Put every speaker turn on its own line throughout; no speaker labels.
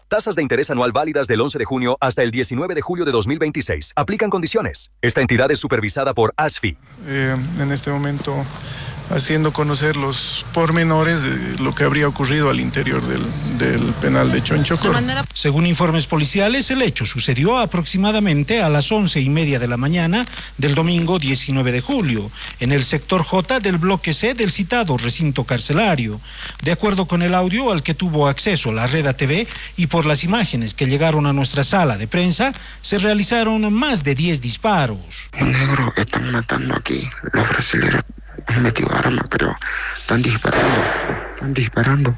Tasas de interés anual válidas del 11 de junio hasta el 19 de julio de 2026. Aplican condiciones. Esta entidad es supervisada por ASFI.
En este momento, haciendo conocer los pormenores de lo que habría ocurrido al interior del penal de Chonchocoro.
Según informes policiales, el hecho sucedió aproximadamente a las 11:30 de la mañana del domingo 19 de julio, en el sector J del bloque C del citado recinto carcelario. De acuerdo con el audio al que tuvo acceso la Red ATV y por las imágenes que llegaron a nuestra sala de prensa, se realizaron más de 10 disparos.
El negro están matando aquí, los brasileños. Han metido armas, pero están disparando.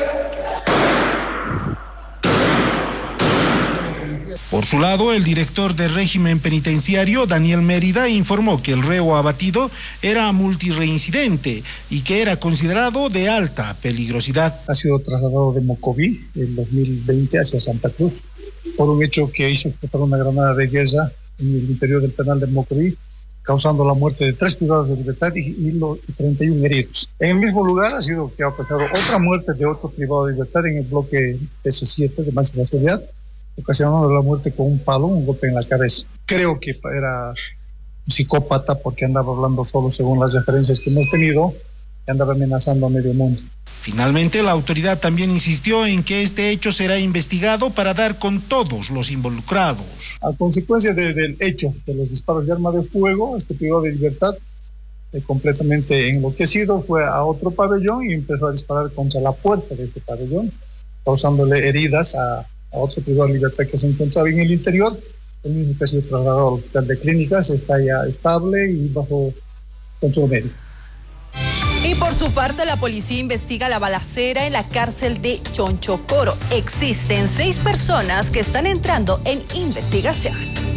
Por su lado, el director del régimen penitenciario, Daniel Mérida, informó que el reo abatido era multireincidente y que era considerado de alta peligrosidad.
Ha sido trasladado de Mocoví en 2020 hacia Santa Cruz por un hecho que hizo explotar una granada de guerra en el interior del penal de Mocoví, causando la muerte de 3 privados de libertad y 31 heridos. En el mismo lugar ha ocasionado otra muerte de otro privado de libertad en el bloque S7 de máxima seguridad, ocasionando la muerte con un palo, un golpe en la cabeza. Creo que era un psicópata porque andaba hablando solo según las referencias que hemos tenido, y andaba amenazando a medio mundo.
Finalmente, la autoridad también insistió en que este hecho será investigado para dar con todos los involucrados.
A consecuencia del hecho de los disparos de arma de fuego, este privado de libertad, completamente enloquecido, fue a otro pabellón y empezó a disparar contra la puerta de este pabellón, causándole heridas a otro privado de libertad que se encontraba en el interior. El mismo que ha sido trasladado al hospital de clínicas, está ya estable y bajo control médico.
Y por su parte, la policía investiga la balacera en la cárcel de Chonchocoro. Existen 6 personas que están entrando en investigación.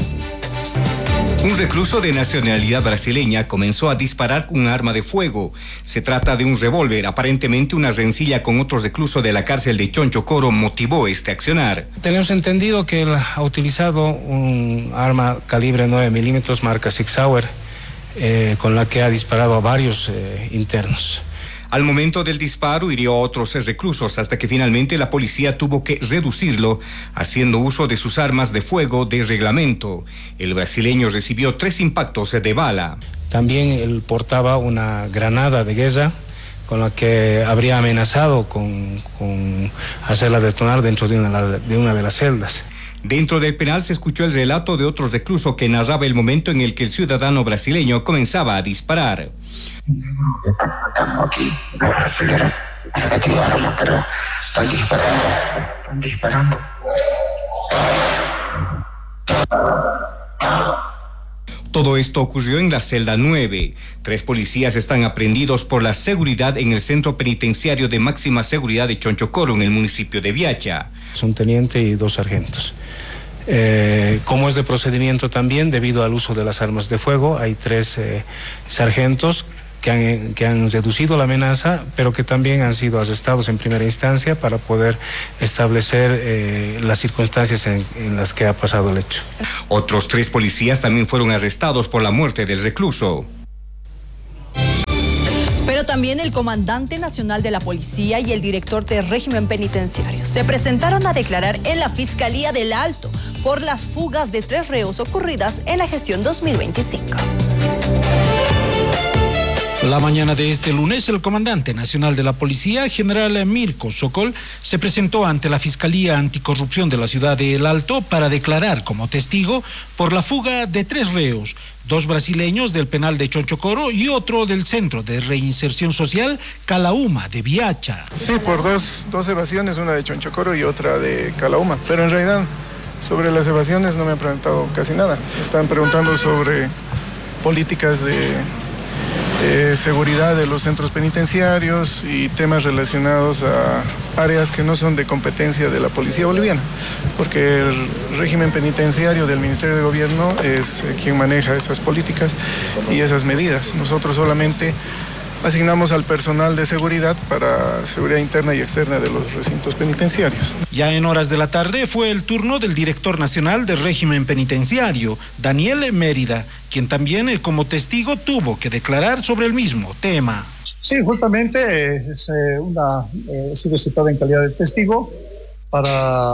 Un recluso de nacionalidad brasileña comenzó a disparar con un arma de fuego. Se trata de un revólver. Aparentemente una rencilla con otro recluso de la cárcel de Chonchocoro motivó este accionar.
Tenemos entendido que él ha utilizado un arma calibre 9 milímetros marca Sig Sauer, con la que ha disparado a varios internos.
Al momento del disparo hirió a otros 6 reclusos hasta que finalmente la policía tuvo que reducirlo haciendo uso de sus armas de fuego de reglamento. El brasileño recibió 3 impactos de bala.
También él portaba una granada de guerra con la que habría amenazado con hacerla detonar dentro de una de las celdas.
Dentro del penal se escuchó el relato de otro recluso que narraba el momento en el que el ciudadano brasileño comenzaba a disparar.
Están matando aquí, los brasileños han metido armas, pero están disparando.
Todo esto ocurrió en la celda 9. 3 policías están aprehendidos por la seguridad en el centro penitenciario de máxima seguridad de Chonchocoro, en el municipio de Viacha.
Un teniente y 2 sargentos. Como es de procedimiento también, debido al uso de las armas de fuego, hay 3 sargentos que han reducido la amenaza, pero que también han sido arrestados en primera instancia para poder establecer las circunstancias en las que ha pasado el hecho.
Otros 3 policías también fueron arrestados por la muerte del recluso.
Pero también el comandante nacional de la policía y el director del régimen penitenciario se presentaron a declarar en la Fiscalía del Alto por las fugas de 3 reos ocurridas en la gestión 2025.
La mañana de este lunes, el comandante nacional de la policía, general Mirko Sokol, se presentó ante la Fiscalía Anticorrupción de la ciudad de El Alto para declarar como testigo por la fuga de 3 reos, 2 brasileños del penal de Chonchocoro y otro del Centro de Reinserción Social Calauma de Viacha.
Sí, por dos evasiones, una de Chonchocoro y otra de Calauma, pero en realidad sobre las evasiones no me han preguntado casi nada. Me están preguntando sobre políticas de seguridad de los centros penitenciarios y temas relacionados a áreas que no son de competencia de la policía boliviana, porque el régimen penitenciario del Ministerio de Gobierno es quien maneja esas políticas y esas medidas. Nosotros solamente asignamos al personal de seguridad para seguridad interna y externa de los recintos penitenciarios.
Ya en horas de la tarde fue el turno del director nacional del régimen penitenciario, Daniel Mérida, quien también como testigo tuvo que declarar sobre el mismo tema.
Sí, justamente he sido citado en calidad de testigo para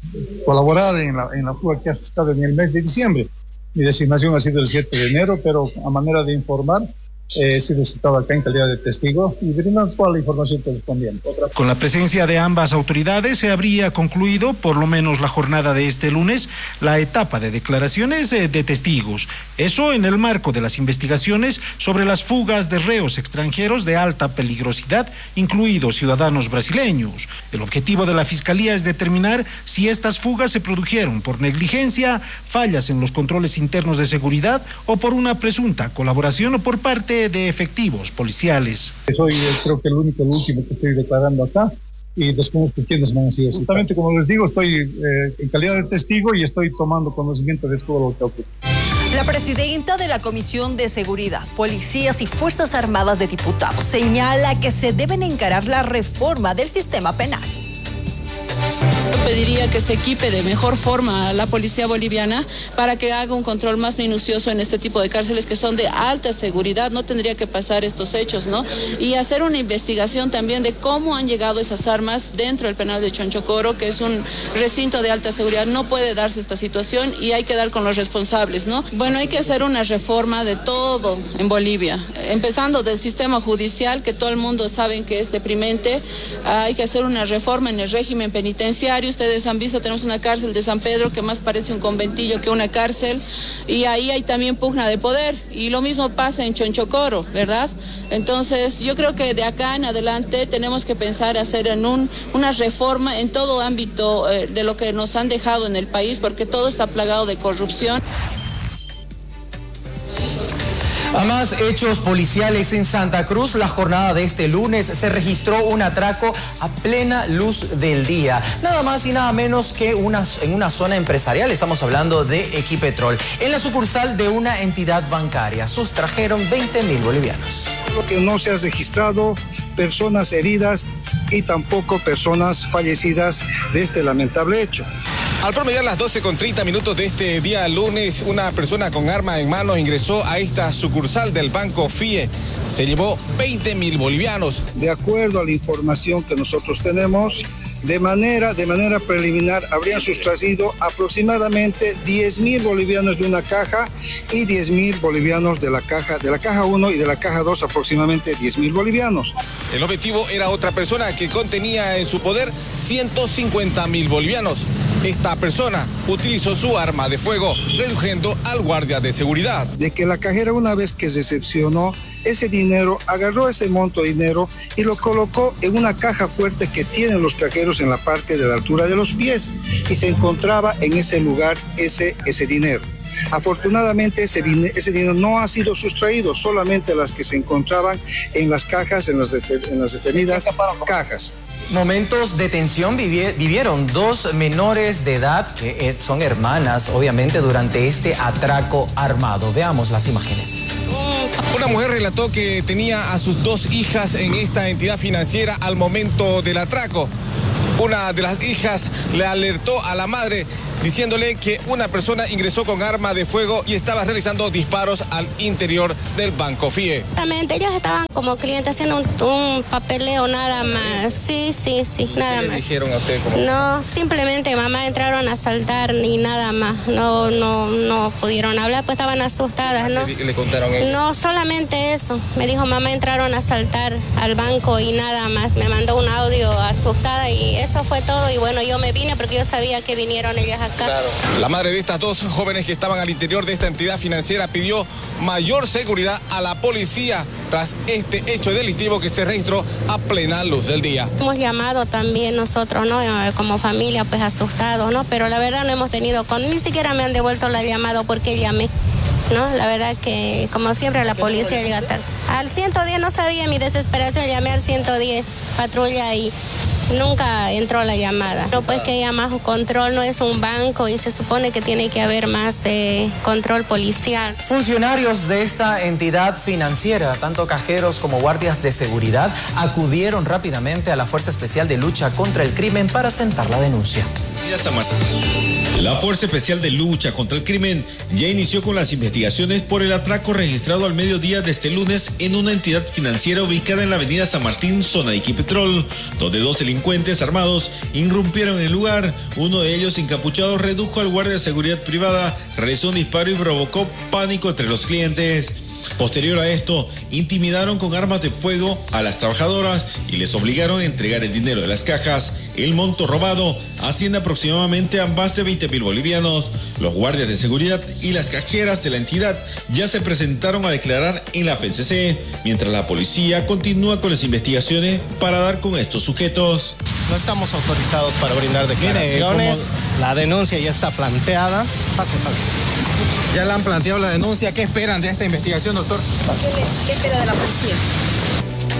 colaborar en la fuga que ha estado en el mes de diciembre. Mi designación ha sido el 7 de enero, pero a manera de informar, he sido citado acá en calidad de testigo y brindando toda la información correspondiente.
Con la presencia de ambas autoridades se habría concluido, por lo menos la jornada de este lunes, la etapa de declaraciones de testigos. Eso en el marco de las investigaciones sobre las fugas de reos extranjeros de alta peligrosidad, incluidos ciudadanos brasileños. El objetivo de la Fiscalía es determinar si estas fugas se produjeron por negligencia, fallas en los controles internos de seguridad o por una presunta colaboración por parte de efectivos policiales.
Soy creo que el último que estoy declarando acá y desconozco quiénes me han sido. Justamente como les digo, estoy en calidad de testigo y estoy tomando conocimiento de todo lo que ocurre.
La presidenta de la Comisión de Seguridad, Policías y Fuerzas Armadas de Diputados señala que se deben encarar la reforma del sistema penal.
Yo pediría que se equipe de mejor forma a la policía boliviana para que haga un control más minucioso en este tipo de cárceles que son de alta seguridad. No tendría que pasar estos hechos, ¿no? Y hacer una investigación también de cómo han llegado esas armas dentro del penal de Chonchocoro, que es un recinto de alta seguridad. No puede darse esta situación y hay que dar con los responsables, ¿no? Bueno, hay que hacer una reforma de todo en Bolivia, empezando del sistema judicial, que todo el mundo sabe que es deprimente. Hay que hacer una reforma en el régimen penitenciario. Ustedes han visto, tenemos una cárcel de San Pedro que más parece un conventillo que una cárcel, y ahí hay también pugna de poder, y lo mismo pasa en Chonchocoro, ¿verdad? Entonces yo creo que de acá en adelante tenemos que pensar hacer una reforma en todo ámbito de lo que nos han dejado en el país, porque todo está plagado de corrupción.
A más hechos policiales en Santa Cruz, la jornada de este lunes se registró un atraco a plena luz del día. Nada más y nada menos que en una zona empresarial, estamos hablando de Equipetrol. En la sucursal de una entidad bancaria sustrajeron 20.000 bolivianos.
Lo que no se ha registrado personas heridas y tampoco personas fallecidas de este lamentable hecho.
Al promediar las 12:30 de este día lunes, una persona con arma en mano ingresó a esta sucursal del Banco FIE. Se llevó 20.000 bolivianos.
De acuerdo a la información que nosotros tenemos, de manera preliminar habrían sustraído aproximadamente 10.000 bolivianos de una caja y 10.000 bolivianos de la caja 1 y de la caja 2 aproximadamente 10.000 bolivianos.
El objetivo era otra persona que contenía en su poder 150.000 bolivianos. Esta persona utilizó su arma de fuego, reduciendo al guardia de seguridad.
De que la cajera, una vez que recepcionó ese dinero, agarró ese monto de dinero y lo colocó en una caja fuerte que tienen los cajeros en la parte de la altura de los pies, y se encontraba en ese lugar ese dinero. Afortunadamente ese dinero no ha sido sustraído, solamente las que se encontraban en las cajas, en las referidas cajas.
Momentos de tensión vivieron dos menores de edad que son hermanas, obviamente, durante este atraco armado. Veamos las imágenes.
Una mujer relató que tenía a sus dos hijas en esta entidad financiera al momento del atraco. Una de las hijas le alertó a la madre diciéndole que una persona ingresó con arma de fuego y estaba realizando disparos al interior del Banco FIE.
Exactamente, ellos estaban como clientes haciendo un papeleo nada más. Sí, nada más.
¿Qué le dijeron a usted?
No, simplemente mamá entraron a asaltar y nada más. No pudieron hablar, pues estaban asustadas, ¿no?
¿Le contaron ellos?
No, solamente eso. Me dijo, mamá entraron a asaltar al banco y nada más. Me mandó un audio asustada y eso fue todo. Y bueno, yo me vine porque yo sabía que vinieron ellas acá.
Claro. La madre de estas dos jóvenes que estaban al interior de esta entidad financiera pidió mayor seguridad a la policía tras este hecho delictivo que se registró a plena luz del día.
Hemos llamado también nosotros, ¿no? Como familia, pues asustados, ¿no? Pero la verdad no hemos tenido, ni siquiera me han devuelto la llamada porque llamé, ¿no? La verdad que, como siempre, la policía llega tarde. Al 110 no sabía mi desesperación, llamé al 110 patrulla y nunca entró la llamada. Pero pues que haya más control, no es un banco y se supone que tiene que haber más control policial.
Funcionarios de esta entidad financiera, tanto cajeros como guardias de seguridad, acudieron rápidamente a la Fuerza Especial de Lucha contra el Crimen para sentar la denuncia.
Avenida San Martín. La Fuerza Especial de Lucha contra el Crimen ya inició con las investigaciones por el atraco registrado al mediodía de este lunes en una entidad financiera ubicada en la Avenida San Martín, zona de Iquipetrol, donde 2 delincuentes armados irrumpieron en el lugar. Uno de ellos, encapuchado, redujo al guardia de seguridad privada, realizó un disparo y provocó pánico entre los clientes. Posterior a esto, intimidaron con armas de fuego a las trabajadoras y les obligaron a entregar el dinero de las cajas. El monto robado asciende aproximadamente a más de 20.000 bolivianos. Los guardias de seguridad y las cajeras de la entidad ya se presentaron a declarar en la FCC, mientras la policía continúa con las investigaciones para dar con estos sujetos.
No estamos autorizados para brindar declaraciones. La denuncia ya está planteada. Pase. Ya le han planteado la denuncia. ¿Qué esperan de esta investigación, doctor?
¿Qué espera de la policía?